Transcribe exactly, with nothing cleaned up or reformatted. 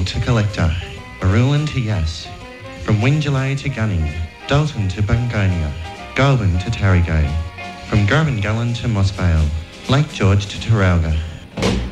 to Collector, Maroon to Yass, from Wingelay to Gunning, Dalton to Bungonia, Goulburn to Tarragone, from Garban Gullen to Mossvale, Lake George to Taralga.